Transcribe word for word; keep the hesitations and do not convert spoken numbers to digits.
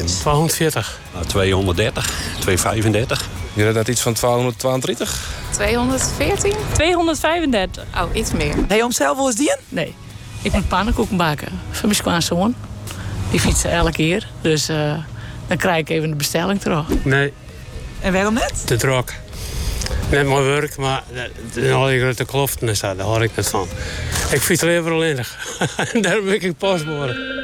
precies? tweehonderdveertig. Nou, tweehonderddertig, tweehonderdvijfendertig. Ja, dat iets van tweehonderdtweeëntwintig. tweehonderdveertien? tweehonderdvijfendertig. Oh, iets meer. Heb je hem zelf wel eens dien? Nee, ik moet pannenkoeken bakken voor mijn schoonzoon. Die fietsen elke keer, dus uh, dan krijg ik even de bestelling terug. Nee, En waarom net? te druk. Net mijn werk, maar dan al die grote kloften en zo, daar hoor ik net van. Ik fiets liever alleenig. Daar ben ik pasborden.